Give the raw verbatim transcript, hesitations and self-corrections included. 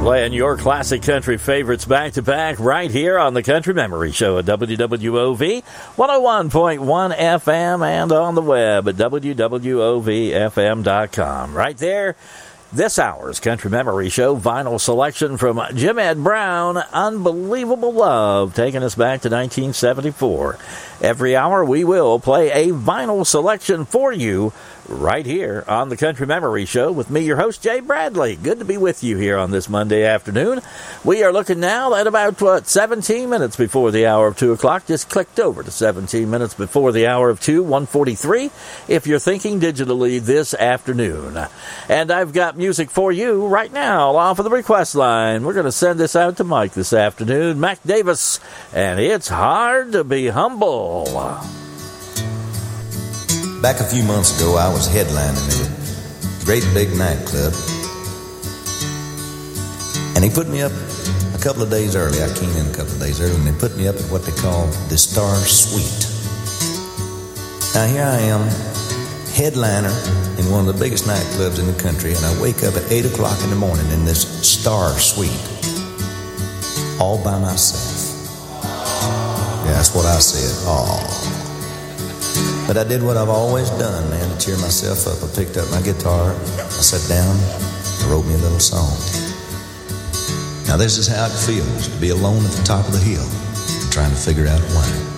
Playing your classic country favorites back-to-back right here on the Country Memory Show at W W O V one oh one point one F M and on the web at W W O V F M dot com. Right there, this hour's Country Memory Show vinyl selection from Jim Ed Brown, Unbelievable Love, taking us back to nineteen seventy-four. Every hour we will play a vinyl selection for you right here on the Country Memory Show with me, your host, Jay Bradley. Good to be with you here on this Monday afternoon. We are looking now at about, what, seventeen minutes before the hour of two o'clock. Just clicked over to seventeen minutes before the hour of two, one forty-three, if you're thinking digitally this afternoon. And I've got music for you right now off of the request line. We're going to send this out to Mike this afternoon, Mac Davis, and It's Hard to Be Humble. Back a few months ago, I was headlining at a great big nightclub, and he put me up a couple of days early. I came in a couple of days early, and they put me up at what they call the Star Suite. Now, here I am, headliner in one of the biggest nightclubs in the country, and I wake up at eight o'clock in the morning in this Star Suite, all by myself. Yeah, that's what I said, aw. But I did what I've always done, man, to cheer myself up. I picked up my guitar, I sat down, I wrote me a little song. Now this is how it feels to be alone at the top of the hill, trying to figure out why.